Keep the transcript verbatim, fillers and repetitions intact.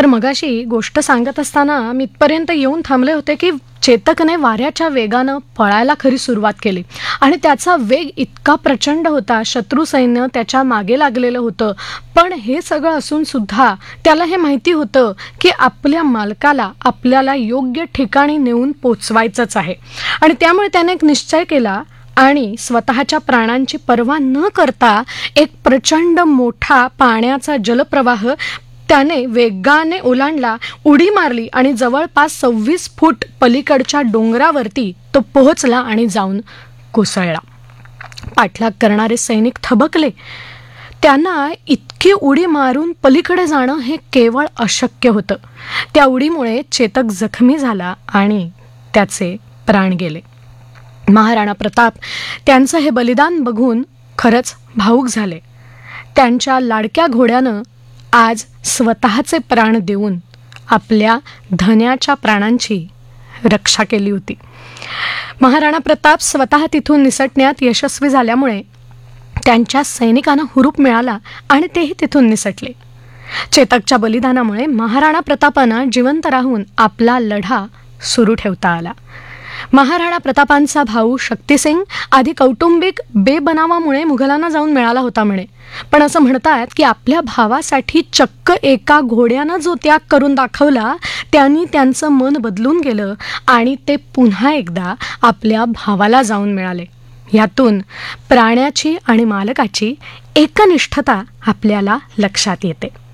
तर मगाशी गोष्ट सांगत असताना मी इथपर्यंत येऊन थांबले होते की चेतकने वाऱ्याच्या वेगानं पळायला खरी सुरुवात केली आणि त्याचा वेग इतका प्रचंड होता, शत्रू सैन्य त्याच्या मागे लागलेलं होतं. पण हे सगळं असून सुद्धा त्याला हे माहिती होतं की आपल्या मालकाला आपल्याला योग्य ठिकाणी नेऊन पोचवायचंच आहे. आणि त्यामुळे त्याने एक निश्चय केला आणि स्वतःच्या प्राणांची पर्वा न करता एक प्रचंड मोठा पाण्याचा जलप्रवाह त्याने वेगाने ओलांडला, उडी मारली आणि जवळपास सव्वीस फूट पलीकडच्या डोंगरावरती तो पोहोचला आणि जाऊन कोसळला. पाठलाग करणारे सैनिक थबकले. त्यांना इतकी उडी मारून पलीकडे जाणं हे केवळ अशक्य होतं. त्या उडीमुळे चेतक जखमी झाला आणि त्याचे प्राण गेले. महाराणा प्रताप त्यांचं हे बलिदान बघून खरंच भावूक झाले. त्यांच्या लाडक्या घोड्यानं आज स्वतःचे प्राण देऊन आपल्या धन्याच्या प्राणांची रक्षा केली होती. महाराणा प्रताप स्वतः तिथून निसटण्यात यशस्वी झाल्यामुळे त्यांच्या सैनिकांना हुरूप मिळाला आणि तेही तिथून निसटले. चेतकच्या बलिदानामुळे महाराणा प्रतापांना जिवंत राहून आपला लढा सुरू ठेवता आला. महाराणा प्रतापांचा भाऊ शक्तिसिंग आधी कौटुंबिक बेबनावामुळे मुघलांना जाऊन मिळाला होता म्हणे. पण असं म्हणतात की आपल्या भावासाठी चक्क एका घोड्यानं जो त्याग करून दाखवला त्यांनी त्यांचं मन बदलून गेलं आणि ते पुन्हा एकदा आपल्या भावाला जाऊन मिळाले. यातून प्राण्याची आणि मालकाची एकनिष्ठता आपल्याला लक्षात येते.